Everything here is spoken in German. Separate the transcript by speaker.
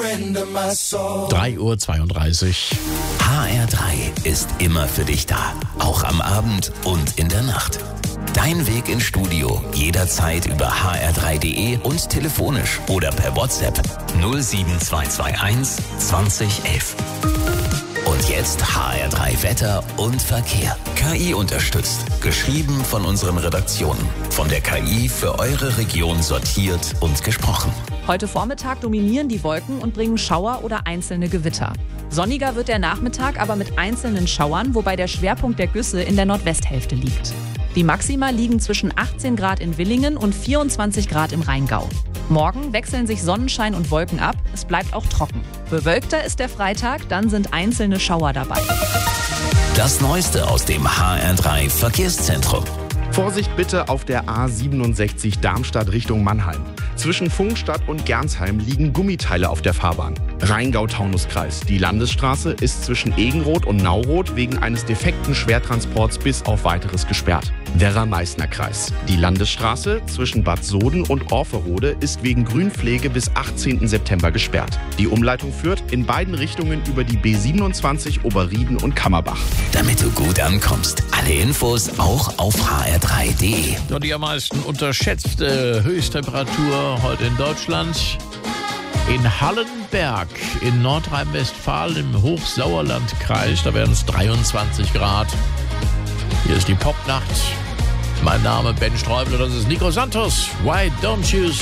Speaker 1: 3:32 Uhr.
Speaker 2: HR3 ist immer für dich da. Auch am Abend und in der Nacht. Dein Weg ins Studio jederzeit über hr3.de und telefonisch oder per WhatsApp 07221 2011. Und jetzt HR3 Wetter und Verkehr. KI unterstützt. Geschrieben von unseren Redaktionen. Von der KI für eure Region sortiert und gesprochen.
Speaker 3: Heute Vormittag dominieren die Wolken und bringen Schauer oder einzelne Gewitter. Sonniger wird der Nachmittag aber mit einzelnen Schauern, wobei der Schwerpunkt der Güsse in der Nordwesthälfte liegt. Die Maxima liegen zwischen 18 Grad in Villingen und 24 Grad im Rheingau. Morgen wechseln sich Sonnenschein und Wolken ab, es bleibt auch trocken. Bewölkter ist der Freitag, dann sind einzelne Schauer dabei.
Speaker 2: Das Neueste aus dem HR3 Verkehrszentrum.
Speaker 4: Vorsicht bitte auf der A67 Darmstadt Richtung Mannheim. Zwischen Pfungstadt und Gernsheim liegen Gummiteile auf der Fahrbahn. Rheingau-Taunus-Kreis. Die Landesstraße ist zwischen Egenroth und Nauroth wegen eines defekten Schwertransports bis auf weiteres gesperrt. Werra-Meißner-Kreis. Die Landesstraße zwischen Bad Soden und Orferode ist wegen Grünpflege bis 18. September gesperrt. Die Umleitung führt in beiden Richtungen über die B27 Oberrieden und Kammerbach.
Speaker 2: Damit du gut ankommst. Alle Infos auch auf hr3.de.
Speaker 1: Und die am meisten unterschätzte Höchsttemperatur heute in Deutschland. In Hallenberg in Nordrhein-Westfalen im Hochsauerlandkreis, da werden es 23 Grad. Hier ist die Popnacht. Mein Name Ben Streubel, das ist Nico Santos. Why don't you